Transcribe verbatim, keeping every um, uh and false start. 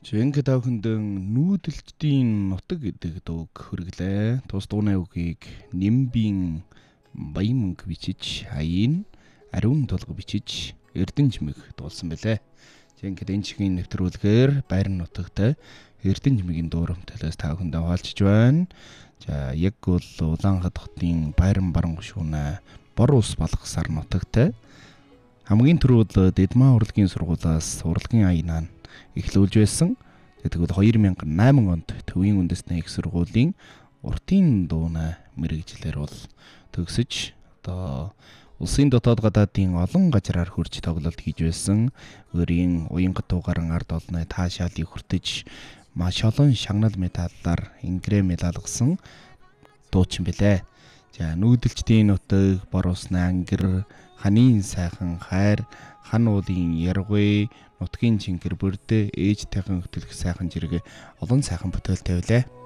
Жинхэнэ тавхандын нүүдэлчдийн нутаг гэдэг дууг хөрглөө. Тус дууны үгийг Нимбийн Баян мөнгө бичиж, Хаяын Ариун тулга бичиж, Эрдэнэжмэг дуулсан байлээ. Жинхэнэ энэ чигийн нэвтрүүлгээр Байрны нутагт Эрдэнэжмэгийн дуурамт талаас тавхандаа хаалчж байна. За яг бол Улаанхад хотын Байран баран гушууна бор ус балгасаар нутагт хамгийн түрүүл Дэдмаа урлагийн сургуулиас урлагийн аянаа эхлүүлж байсан. Тэгвэл хоёр мянган и осем онд Төвийн үндэсний их сургуулийн уртын дууна мэрэгжлэр бол төгсөж одоо улсын дотоод гадаадын олон газраар хурж тоглолт хийж байсан. Өөрийн уянгат тугаран ард олны таашаалыг хүртэж маш олон шагнал медаллаар ингрээ медалгасан дуучин билээ. За нүүдэлчдийн нутаг, бор усны ангир, ханийн сайхан хайр, хан уулын яргүй, нутгийн чингэр бүрдээ ээж тайхан хөтөлөх сайхан зэрэг олон сайхан бүтээлтэй байлаа.